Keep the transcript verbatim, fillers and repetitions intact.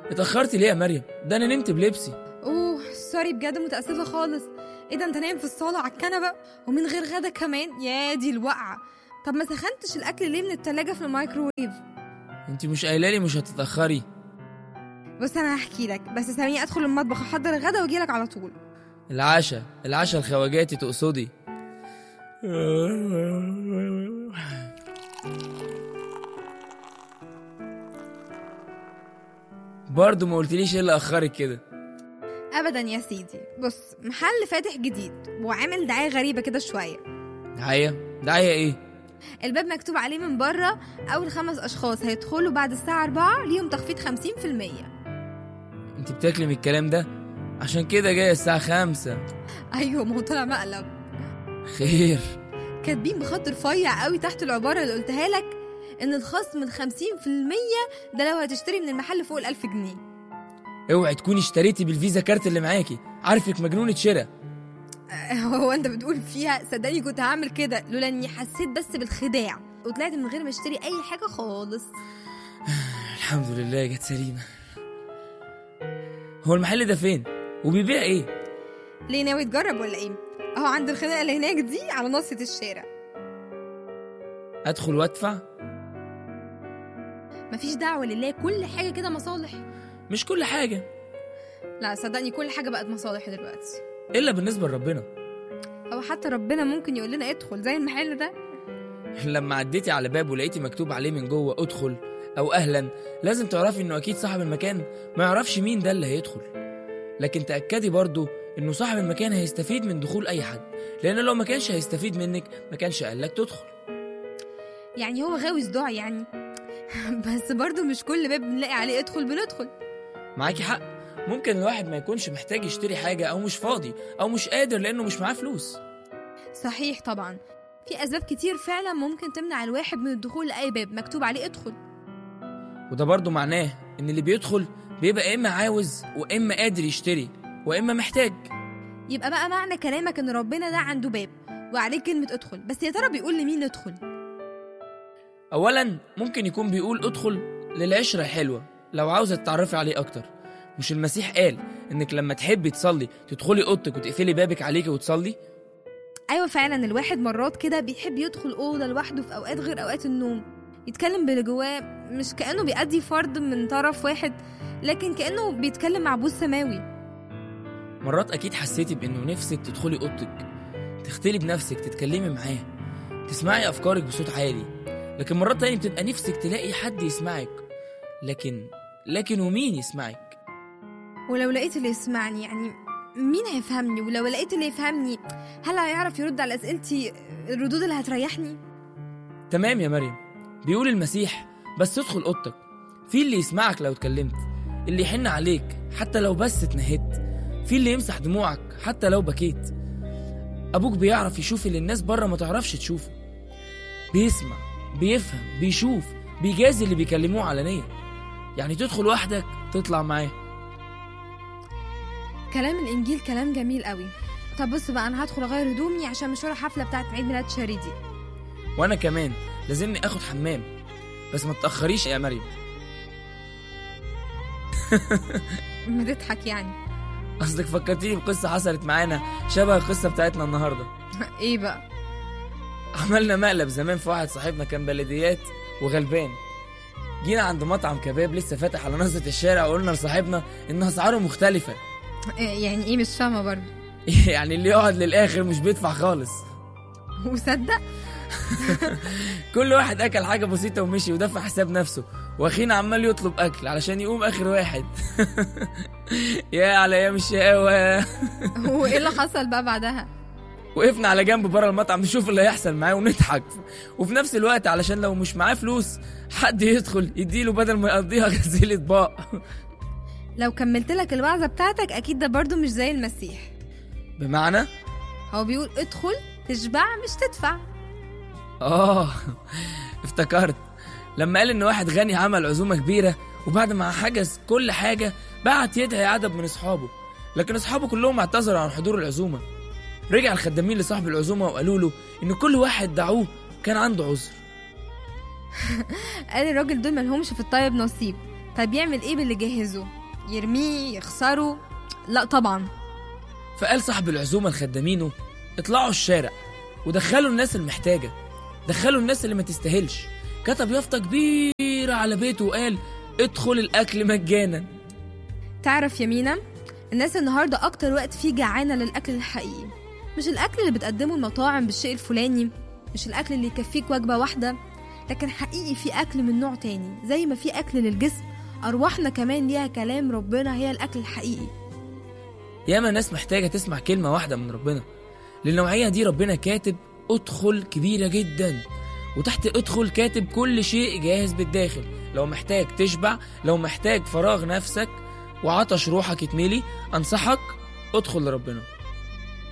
اتأخرت ليه يا مريم؟ ده انا نمت بلبسي. اوه سوري بجد، متأسفة خالص. ايه ده، انت نايم في الصالة على الكنبة ومن غير غدا كمان؟ يا دي الوقعة. طب ما سخنتش الاكل ليه من التلاجة في الميكروويف؟ انت مش قايله لي مش هتتأخري؟ بص انا هحكي لك، بس سامعني ادخل المطبخ احضر الغدا واجي لك على طول. العشاء العشاء الخواجاتي تقصدي؟ برضو ما قلتليش ايه اللي اخرك كده؟ ابدا يا سيدي، بص محل فاتح جديد وعامل دعاية غريبة كده شوية. دعاية؟ دعاية ايه؟ الباب مكتوب عليه من بره اول خمس اشخاص هيدخلوا بعد الساعة أربعة ليهم تخفيض خمسين في المية. انت بتاكلي من الكلام ده؟ عشان كده جاية الساعة خمسة. ايوه ما هو طلع مقلب. خير؟ كاتبين بخط رفيع قوي تحت العبارة اللي قلتها لك ان الخصم من خمسين في المية ده لو هتشتري من المحل فوق الألف جنيه. اوعي تكوني اشتريتي بالفيزا كارت اللي معاكي، عارفك مجنونة شراء. هو انت بتقول فيها؟ صدقني كنت هعمل كده لولا اني حسيت بس بالخداع وطلعت من غير ما اشتري اي حاجة خالص. الحمد لله جت سليمة. هو المحل ده فين؟ وبيبيع ايه؟ ليه ناوي تجرب ولا ايه؟ اهو عند الخناقة اللي هناك دي على نصة الشارع. ادخل وادفع؟ مفيش دعوة لله، كل حاجة كده مصالح. مش كل حاجة. لا صدقني كل حاجة بقت مصالح دلوقتي، إلا بالنسبة لربنا. أو حتى ربنا ممكن يقول لنا ادخل زي المحل ده. لما عديتي على باب ولقيتي مكتوب عليه من جوه ادخل أو أهلا، لازم تعرفي إنه أكيد صاحب المكان ما يعرفش مين ده اللي هيدخل. لكن تأكدي برضو إنه صاحب المكان هيستفيد من دخول أي حد، لأن لو ما كانش هيستفيد منك ما كانش قالك تدخل. يعني هو غاوي صداع يعني. بس برضو مش كل باب بنلاقي عليه ادخل بندخل. معاكي حق، ممكن الواحد ما يكونش محتاج يشتري حاجة أو مش فاضي أو مش قادر لأنه مش معاه فلوس. صحيح طبعا، في أسباب كتير فعلا ممكن تمنع الواحد من الدخول لأي باب مكتوب عليه ادخل. وده برضو معناه إن اللي بيدخل بيبقى إما عاوز وإما قادر يشتري وإما محتاج. يبقى بقى معنى كلامك إن ربنا ده عنده باب وعليه كلمة ادخل، بس يا ترى بيقول لمين ندخل؟ أولا ممكن يكون بيقول ادخل للعشرة الحلوة لو عاوزة تتعرفي عليه أكتر. مش المسيح قال إنك لما تحبي تصلي تدخلي أوضتك وتقفلي بابك عليكي وتصلي؟ أيوة فعلا، الواحد مرات كده بيحب يدخل أوضة لوحده في أوقات غير أوقات النوم، يتكلم باللي جواه، مش كأنه بيأدي فرض من طرف واحد، لكن كأنه بيتكلم مع أبوه السماوي. مرات أكيد حسيتي بإنه نفسك تدخلي أوضتك تختلي بنفسك تتكلمي معاه تسمعي أفكارك بصوت عالي، لكن مرات تانية بتبقى نفسك تلاقي حد يسمعك، لكن لكن ومين يسمعك؟ ولو لقيت اللي يسمعني يعني مين هيفهمني؟ ولو لقيت اللي يفهمني هل هيعرف يرد على أسئلتي الردود اللي هتريحني؟ تمام يا مريم، بيقول المسيح بس ادخل أوضتك، في اللي يسمعك لو اتكلمت، اللي يحن عليك حتى لو بس اتنهدت، في اللي يمسح دموعك حتى لو بكيت. أبوك بيعرف يشوف اللي الناس بره ما تعرفش تشوفه، بيسمع بيفهم بيشوف بيجازي اللي بيكلموه علانية. يعني تدخل وحدك تطلع معاه. كلام الإنجيل كلام جميل قوي. طب بص بقى، أنا هدخل أغير هدومي عشان مشوار حفلة بتاعت عيد ميلاد شاريدي. وأنا كمان لازمني أخد حمام، بس ما تتأخريش يا مريم. ما تضحك يعني؟ أصلك فكرتيني بقصة حصلت معانا شبه القصة بتاعتنا النهاردة. إيه بقى؟ عملنا مقلب زمان في واحد صاحبنا كان بلديات وغلبان، جينا عند مطعم كباب لسه فاتح على نصة الشارع وقلنا لصاحبنا إن أسعاره مختلفة. يعني إيه مش فاهمة برضو؟ يعني اللي يقعد للآخر مش بيدفع خالص. وصدق؟ كل واحد أكل حاجة بسيطة ومشي ودفع حساب نفسه، واخينا عمال يطلب أكل علشان يقوم آخر واحد. يا على أيام الشقاوة. وإيه اللي حصل بقى بعدها؟ وقفنا على جنب بره المطعم نشوف اللي هيحصل معاه ونضحك، وفي نفس الوقت علشان لو مش معاه فلوس حد يدخل يديله بدل ما يقضيها غسيل اطباق. لو كملت لك الوعظة بتاعتك أكيد ده برضو مش زي المسيح. بمعنى؟ هو بيقول ادخل تشبع مش تدفع. آه افتكرت لما قال إن واحد غني عمل عزومة كبيرة وبعد ما حجز كل حاجة بعت يدعي عدد من أصحابه، لكن أصحابه كلهم اعتذروا عن حضور العزومة. رجع الخدامين لصاحب العزومة وقالوا له إن كل واحد دعوه كان عنده عذر. قال الراجل دول ملهمش في الطيب نصيب، طيب يعمل إيه باللي جهزوه؟ يرميه يخسره؟ لا طبعا. فقال صاحب العزومة لخدامينه: اطلعوا الشارع ودخلوا الناس المحتاجة، دخلوا الناس اللي ما تستاهلش. كتب يافطة كبيرة على بيته وقال: ادخل الأكل مجانا. تعرف يا مينا، الناس النهاردة أكتر وقت فيه جعانة للأكل الحقيقي، مش الأكل اللي بتقدمه المطاعم بالشيء الفلاني، مش الأكل اللي يكفيك وجبة واحدة، لكن حقيقي في أكل من نوع تاني. زي ما في أكل للجسم، أرواحنا كمان ليها كلام ربنا، هي الأكل الحقيقي. ياما ناس محتاجة تسمع كلمة واحدة من ربنا. للنوعية دي ربنا كاتب ادخل كبيرة جدا، وتحت ادخل كاتب كل شيء جاهز بالداخل. لو محتاج تشبع، لو محتاج فراغ نفسك وعطش روحك يتملي، أنصحك ادخل لربنا.